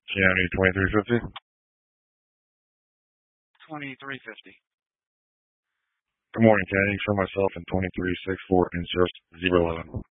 County 2350. 2350. Good morning, County. Show myself in 2364 and 011.